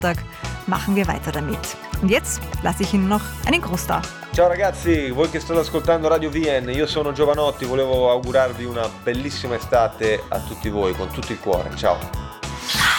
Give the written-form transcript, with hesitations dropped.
Sonntag machen wir weiter damit. Und jetzt lasse ich Ihnen noch einen Gruß da. Ciao ragazzi, voi che state ascoltando Radio VN, io sono Giovanotti, volevo augurarvi una bellissima estate a tutti voi, con tutto il cuore, ciao!